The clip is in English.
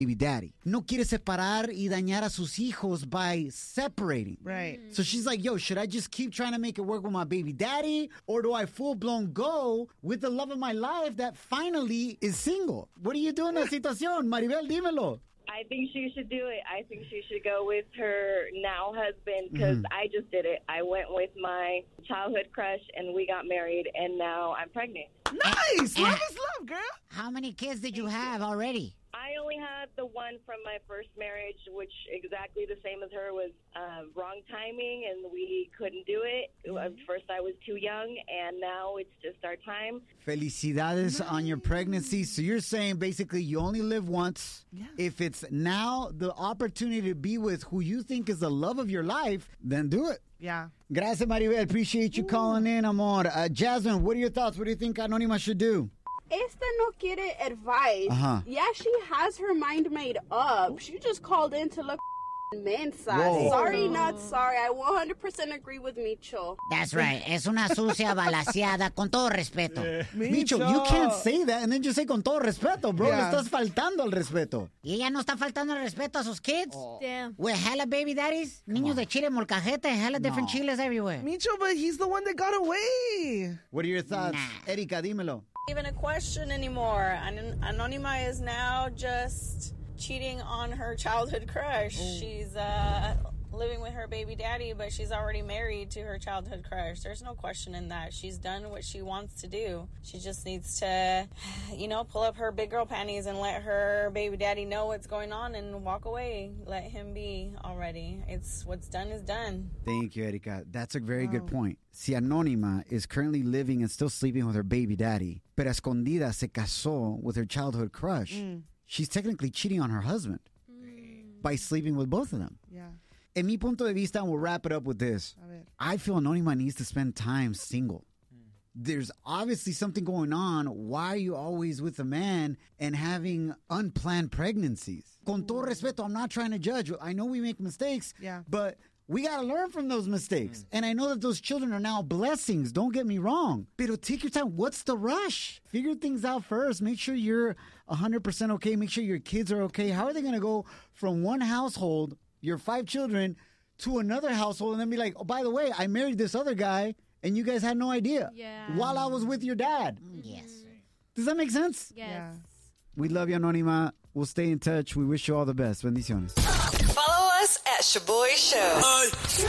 baby daddy. No quiere separar y dañar a sus hijos by separating. Right. So she's like, yo, should I just keep trying to make it work with my baby daddy? Or do I full-blown go with the love of my life that finally is single? What do you do in that situación? Maribel, dímelo. I think she should do it. I think she should go with her now husband because I just did it. I went with my childhood crush and we got married and now I'm pregnant. Nice! Love is love, girl. How many kids did you have already? I only had the one from my first marriage, which exactly the same as her was wrong timing and we couldn't do it. First I was too young and now it's just our time. Felicidades on your pregnancy. So you're saying basically you only live once. Yeah. If it's now the opportunity to be with who you think is the love of your life, then do it. Yeah. Gracias, Maribel. Appreciate you calling in, amor. Jasmine, what are your thoughts? What do you think Anónima should do? Esta no quiere advice. Yeah, she has her mind made up. She just called in to look mensa. Whoa. Sorry, not sorry. I 100% agree with Micho. That's right. Es una sucia balaseada, con todo respeto. Micho, you can't say that and then just say con todo respeto, bro. Yeah. Le estás faltando al respeto. Y ella no está faltando el respeto a sus kids. Damn. With hella baby daddies, niños de chile molcajete, hella different chiles everywhere. Micho, but he's the one that got away. What are your thoughts? Erika, dímelo. Even a question anymore. Anónima is now just cheating on her childhood crush. She's living with her baby daddy, but she's already married to her childhood crush. There's no question in that. She's done what she wants to do. She just needs to, pull up her big girl panties and let her baby daddy know what's going on and walk away. Let him be already. It's what's done is done. Thank you, Erika. That's a very good point. Si Anónima is currently living and still sleeping with her baby daddy, pero escondida se casó with her childhood crush, she's technically cheating on her husband by sleeping with both of them. Yeah. En mi punto de vista, and we'll wrap it up with this, I feel Anónima needs to spend time single. There's obviously something going on. Why are you always with a man and having unplanned pregnancies? Con todo respeto, I'm not trying to judge. I know we make mistakes, but we got to learn from those mistakes. And I know that those children are now blessings. Don't get me wrong. Pero take your time. What's the rush? Figure things out first. Make sure you're 100% okay. Make sure your kids are okay. How are they going to go from one household, your 5 children, to another household and then be like, oh, by the way, I married this other guy and you guys had no idea while I was with your dad? Yes. Does that make sense? Yes. Yeah. We love you, Anónima. We'll stay in touch. We wish you all the best. Bendiciones. Follow us at Shaboy Show.